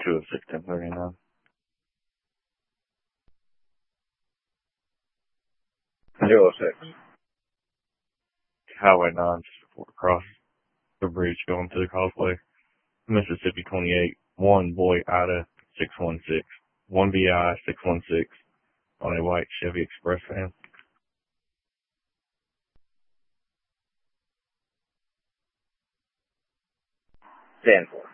206-1039. Zero 06. Highway 9, just before across the bridge going to the causeway. Mississippi 28, 1 Boy Ida 616, 1 BI 616 on a white Chevy Express van. Stanford.